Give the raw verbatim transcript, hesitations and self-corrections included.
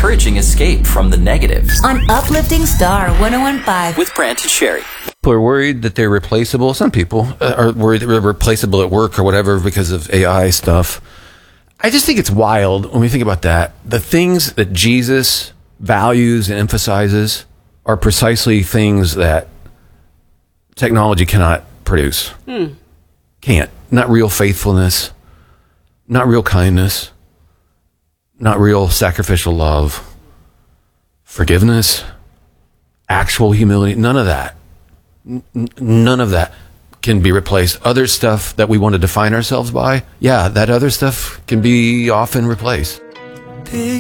encouraging escape from the negatives. On Uplifting Star one oh one point five with Brant and Sherry. People are worried that they're replaceable. Some people are worried that they're replaceable at work or whatever because of A I stuff. I just think it's wild when we think about that. The things that Jesus values and emphasizes are precisely things that technology cannot produce. Hmm. Can't. Not real faithfulness, not real kindness, not real sacrificial love, forgiveness, actual humility, none of that. N- none of that can be replaced. Other stuff that we want to define ourselves by, yeah, that other stuff can be often replaced.